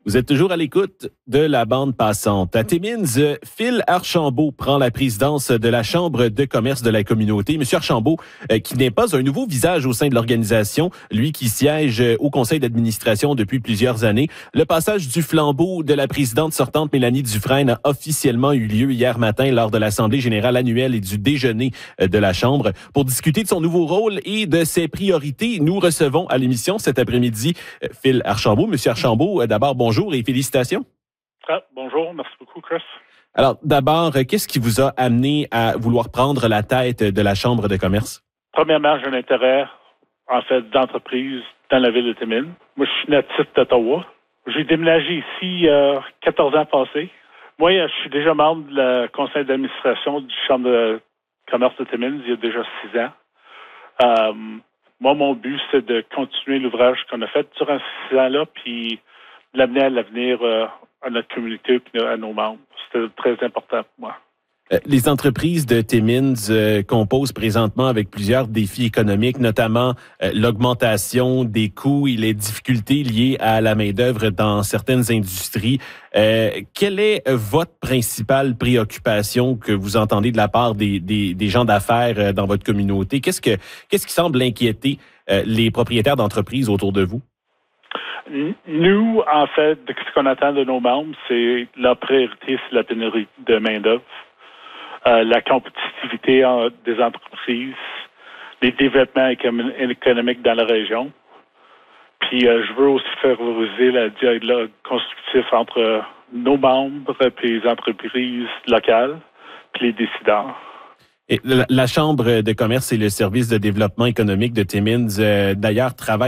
Vous êtes toujours à l'écoute de la bande passante. À Timmins, Phil Archambault prend la présidence de la Chambre de commerce de la communauté. Monsieur Archambault, qui n'est pas un nouveau visage au sein de l'organisation, lui qui siège au conseil d'administration depuis plusieurs années. Le passage du flambeau de la présidente sortante Mélanie Dufresne a officiellement eu lieu hier matin lors de l'Assemblée générale annuelle et du déjeuner de la Chambre. Pour discuter de son nouveau rôle et de ses priorités, nous recevons à l'émission cet après-midi Phil Archambault. Monsieur Archambault, d'abord, bonjour et félicitations. Bonjour, merci beaucoup, Chris. Alors, d'abord, qu'est-ce qui vous a amené à vouloir prendre la tête de la Chambre de commerce? Premièrement, j'ai un intérêt, en fait, d'entreprise dans la ville de Timmins. Moi, je suis natif d'Ottawa. J'ai déménagé ici 14 ans passés. Moi, je suis déjà membre du conseil d'administration du Chambre de commerce de Timmins il y a déjà 6 ans. Moi, mon but, c'est de continuer l'ouvrage qu'on a fait durant ces 6 ans-là, puis de l'amener à l'avenir à notre communauté et à nos membres. C'était très important pour moi. Les entreprises de Timmins composent présentement avec plusieurs défis économiques, notamment l'augmentation des coûts et les difficultés liées à la main-d'œuvre dans certaines industries. Quelle est votre principale préoccupation que vous entendez de la part des gens d'affaires dans votre communauté? Qu'est-ce qui semble inquiéter les propriétaires d'entreprises autour de vous? Nous, en fait, ce qu'on attend de nos membres, c'est la priorité, c'est la pénurie de main-d'œuvre, la compétitivité des entreprises, les développements économiques dans la région. Puis, je veux aussi favoriser le dialogue constructif entre nos membres et les entreprises locales, puis les décideurs. Et la Chambre de commerce et le service de développement économique de Timmins, d'ailleurs, travaille